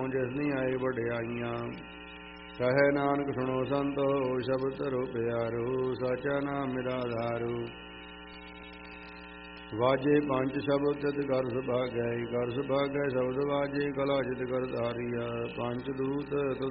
ਜਿਸਨੀ ਆਏ ਵਡਿਆਈਆਂ। ਕਹੈ ਨਾਨਕ ਸੁਣੋ ਸੰਤੋ ਸ਼ਬਦ ਧਰੋ ਪਿਆਰੋ ਸਾਚਾ ਨਾਮ ਮੇਰਾ ਆਧਾਰੋ। ਵਾਜੇ ਪੰਜ ਸ਼ਬਦ ਤਿਤ ਕਰ ਸੁਭਾਗੈ ਕਰ ਸੁਭਾਗੈ ਸ਼ਬਦ ਵਾਜੇ ਕਲਾ ਜਿਤ ਕਰ ਧਾਰੀਆ। ਪੰਜ ਦੂਤ